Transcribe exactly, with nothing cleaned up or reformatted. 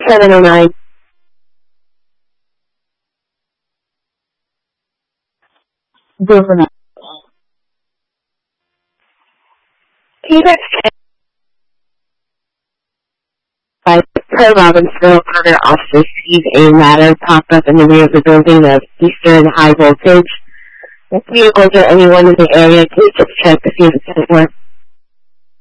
seven oh nine. Governor. Peter by per Robbinsville other officers sees a ladder pop up in the rear of the building of Eastern High Voltage. If vehicles or anyone in the area, please just check to see if it's going to work.